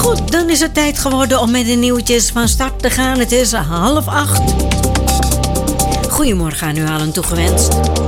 Goed, dan is het tijd geworden om met de nieuwtjes van start te gaan. Het is 7:30. Goedemorgen aan u allen toegewenst.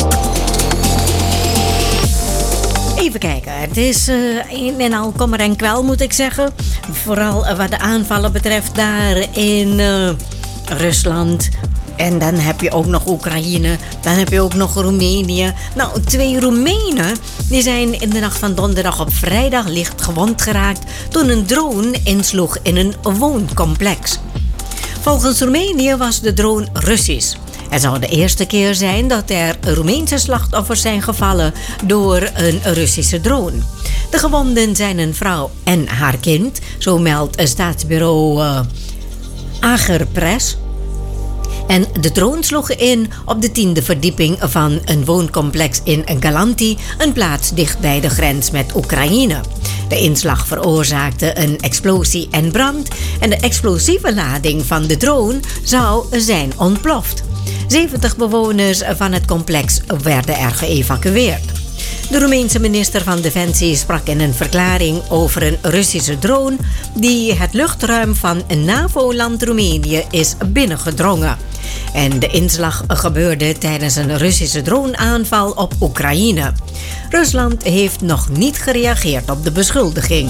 Even kijken, het is een en al kommer en kwel, moet ik zeggen. Vooral wat de aanvallen betreft daar in Rusland. En dan heb je ook nog Oekraïne. Dan heb je ook nog Roemenië. Nou, 2 Roemenen die zijn in de nacht van donderdag op vrijdag licht gewond geraakt toen een drone insloeg in een wooncomplex. Volgens Roemenië was de drone Russisch. Het zou de eerste keer zijn dat er Roemeense slachtoffers zijn gevallen door een Russische drone. De gewonden zijn een vrouw en haar kind, zo meldt staatsbureau Agerpres. En de drone sloeg in op de 10e verdieping van een wooncomplex in Galanti, een plaats dicht bij de grens met Oekraïne. De inslag veroorzaakte een explosie en brand en de explosieve lading van de drone zou zijn ontploft. 70 bewoners van het complex werden er geëvacueerd. De Roemeense minister van Defensie sprak in een verklaring over een Russische drone die het luchtruim van een NAVO-land Roemenië is binnengedrongen. En de inslag gebeurde tijdens een Russische droneaanval op Oekraïne. Rusland heeft nog niet gereageerd op de beschuldiging.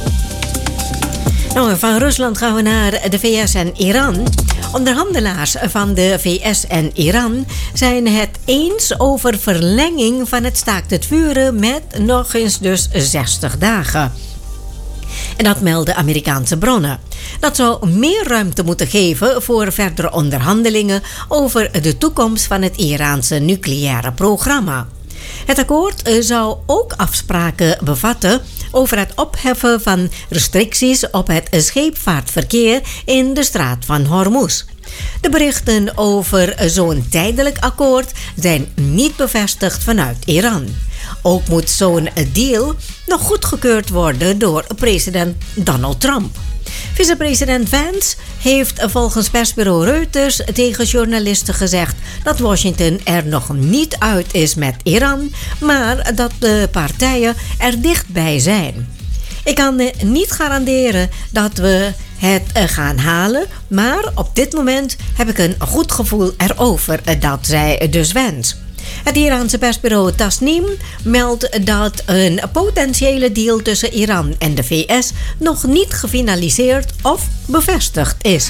Nou, van Rusland gaan we naar de VS en Iran. Onderhandelaars van de VS en Iran zijn het eens over verlenging van het staakt het vuren met nog eens dus 60 dagen. En dat melden Amerikaanse bronnen. Dat zou meer ruimte moeten geven voor verdere onderhandelingen over de toekomst van het Iraanse nucleaire programma. Het akkoord zou ook afspraken bevatten over het opheffen van restricties op het scheepvaartverkeer in de straat van Hormuz. De berichten over zo'n tijdelijk akkoord zijn niet bevestigd vanuit Iran. Ook moet zo'n deal nog goedgekeurd worden door president Donald Trump. Vicepresident Vance heeft volgens persbureau Reuters tegen journalisten gezegd dat Washington er nog niet uit is met Iran, maar dat de partijen er dichtbij zijn. Ik kan niet garanderen dat we het gaan halen, maar op dit moment heb ik een goed gevoel erover, dat zei dus Vance. Het Iraanse persbureau Tasnim meldt dat een potentiële deal tussen Iran en de VS nog niet gefinaliseerd of bevestigd is.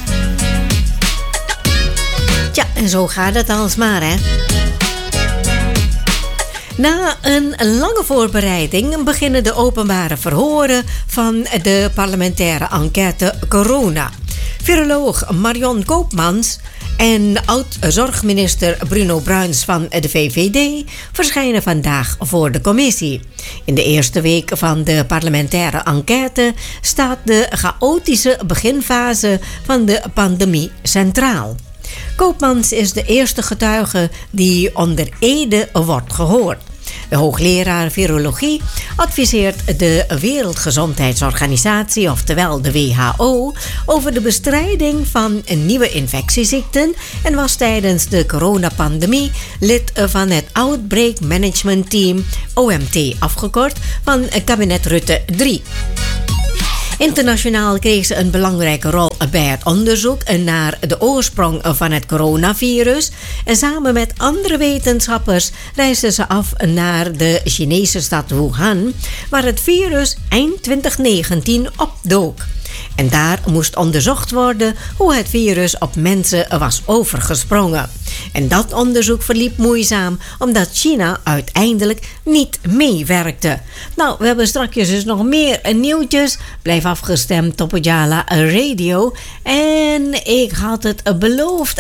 Tja, en zo gaat het alsmaar, hè. Na een lange voorbereiding beginnen de openbare verhoren van de parlementaire enquête Corona. Viroloog Marion Koopmans en oud-zorgminister Bruno Bruins van de VVD verschijnen vandaag voor de commissie. In de eerste week van de parlementaire enquête staat de chaotische beginfase van de pandemie centraal. Koopmans is de eerste getuige die onder ede wordt gehoord. De hoogleraar virologie adviseert de Wereldgezondheidsorganisatie, oftewel de WHO, over de bestrijding van nieuwe infectieziekten en was tijdens de coronapandemie lid van het Outbreak Management Team, OMT afgekort, van kabinet Rutte 3. Internationaal kreeg ze een belangrijke rol bij het onderzoek naar de oorsprong van het coronavirus. En samen met andere wetenschappers reisde ze af naar de Chinese stad Wuhan, waar het virus eind 2019 opdook. En daar moest onderzocht worden hoe het virus op mensen was overgesprongen. En dat onderzoek verliep moeizaam, omdat China uiteindelijk niet meewerkte. Nou, we hebben straks dus nog meer nieuwtjes. Blijf afgestemd op Ojala Radio. En ik had het beloofd